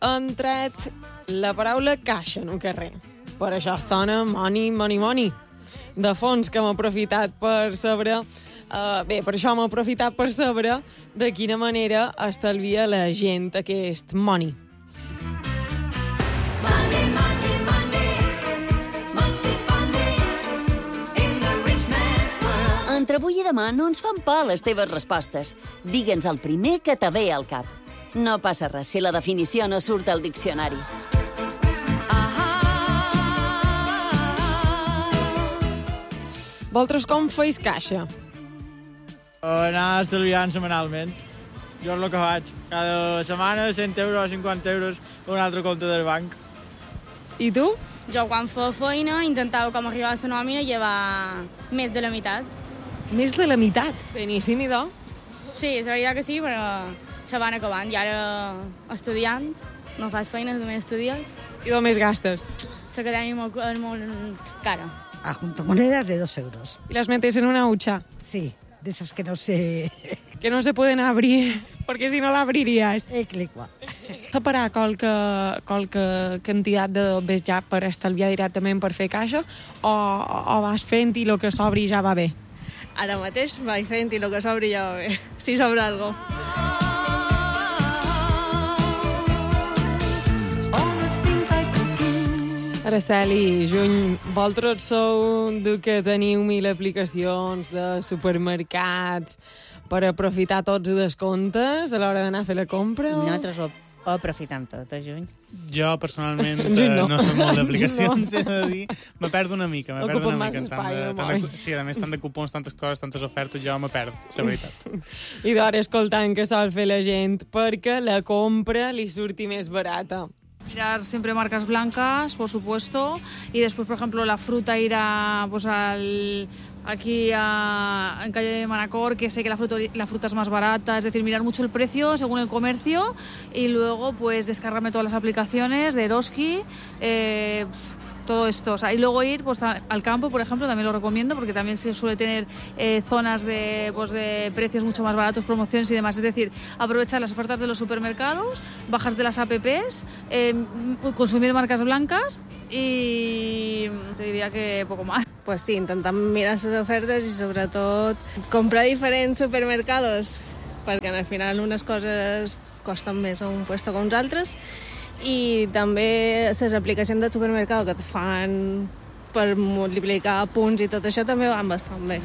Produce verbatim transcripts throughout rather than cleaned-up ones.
han tret la paraula caixa en el carrer. Per això sona money, money, money. De fons que hem aprofitat per saber... Uh, bé, per això hem aprofitat per saber de quina manera estalvia la gent aquest money. Money, money, money, must be funny in the rich man's world. Entre avui i demà no ens fan por les teves respostes. Digue'ns el primer que te ve al cap. No passa res si la definició no surt al diccionari. Vosaltres com feis caixa? Anar estalviant setmanalment. Jo és el que faig. Cada setmana cent euros, cinquanta euros, un altre compte del banc. I tu? Jo quan fa feina intentava com arribar a la nòmina i llevar més de la meitat. Més de la meitat? Beníssim, idò? Sí, és veritat que sí, però se van acabant. I ara estudiant, no fas feina, només estudies. I només gastes? L'acadèmia és molt, és molt cara. Ajunto monedas de dos euros. ¿Y las metes en una hucha? Sí, de esos que no se... Que no se pueden abrir, porque si no l'abriries. Eh, clicua. Separar qualque, qualque quantitat de dobbes ja per estalviar directament per fer caixa o, o vas fent i el que s'obri ja va bé? Ara mateix vaig fent i el que s'obri ja va bé, si s'obre alguna cosa. Araceli, Juny, vosaltres sou de que teniu mil aplicacions de supermercats per aprofitar tots els descomptes a l'hora d'anar a fer la compra? O... Nosaltres ho, ho aprofitem tot, eh, Juny? Jo, personalment, Juny no. no soc molt d'aplicacions, no. he de dir. Me perdo una mica, me perdo Ocupen una massa mica. Tant espai, de, no tant mai. de, sí, a més, tant de cupons, tantes coses, tantes ofertes, jo me perdo, la veritat. I d'hora escoltant que sol fer la gent perquè la compra li surti més barata. Mirar siempre marcas blancas, por supuesto, y después, por ejemplo, la fruta ir a, pues al, aquí a, en calle de Manacor, que sé que la fruta, la fruta es más barata, es decir, mirar mucho el precio según el comercio y luego pues descargarme todas las aplicaciones de Eroski, eh, todo esto, o sea, y luego ir pues al campo, por ejemplo, también lo recomiendo porque también se suele tener eh, zonas de, pues, de precios mucho más baratos, promociones y demás, es decir, aprovechar las ofertas de los supermercados, bajas de las apps, eh, consumir marcas blancas y te diría que poco más. Pues sí, intentant mirar les ofertes i sobretot comprar diferents supermercados perquè al final unes coses costen més a un puesto que uns altres i també les aplicacions de supermercado que et fan per multiplicar punts i tot això també van bastant bé.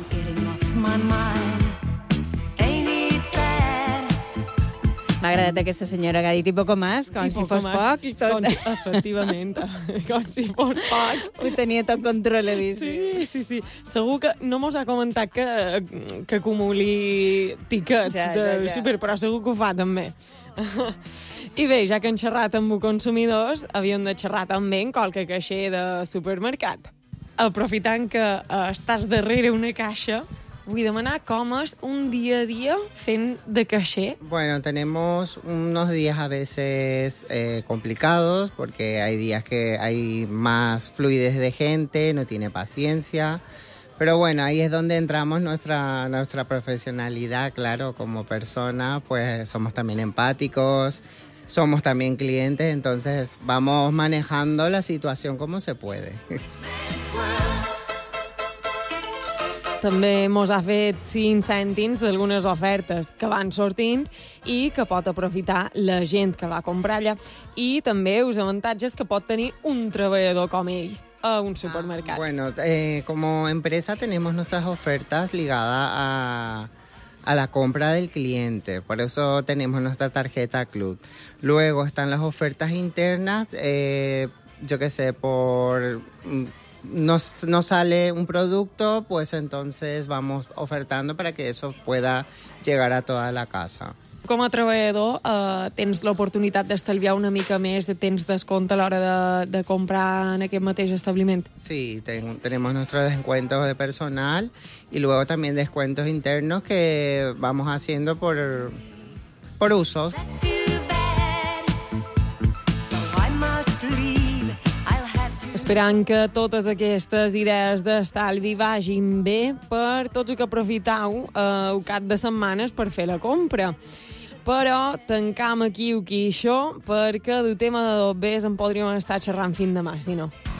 M'ha agradat aquesta senyora que ha dit i poco más, com I si poco fos más. poc. Tot. Com si, efectivament, com si fos poc. Ho tenia tot controladíssim. Sí, sí, sí. Segur que no mos ha comentat que, que acumuli tiquets Ja, de ja, ja. super, però segur que ho fa també. I bé, ja que hem xerrat amb consumidors, havíem de xerrar també amb qualque caixer de supermercat. Aprofitant que eh, estàs darrere una caixa, vull demanar com és un dia a dia fent de caixer. Bueno, tenemos unos días a veces eh, complicados porque hay días que hay más fluidez de gente, no tiene paciencia. Pero bueno, ahí es donde entramos nuestra, nuestra profesionalidad, claro, como persona, pues somos también empáticos, somos también clientes, entonces vamos manejando la situación como se puede. També mos ha fet cinc cèntims d'algunes ofertes que van sortint i que pot aprofitar la gent que va comprar allà i també els avantatges que pot tenir un treballador com ell a un supermercat. Ah, bueno, eh, como empresa tenemos nuestras ofertas ligadas a, a la compra del cliente, por eso tenemos nuestra tarjeta Club. Luego están las ofertas internas, eh, yo qué sé, por... Nos, nos sale un producto, pues entonces vamos ofertando para que eso pueda llegar a toda la casa. Com a treballador eh, tens l'oportunitat d'estalviar una mica més, de tens descompte a l'hora de, de comprar en aquest mateix establiment? Sí, ten, tenemos nuestros descuentos de personal y luego también descuentos internos que vamos haciendo por, por usos. Esperant que totes aquestes idees d'estalvi vagin bé per tots els que aprofitau eh, el cap de setmanes per fer la compra. Però tancam aquí o aquí això, perquè del tema de dos bes en podríem estar xerrant fins demà, si no.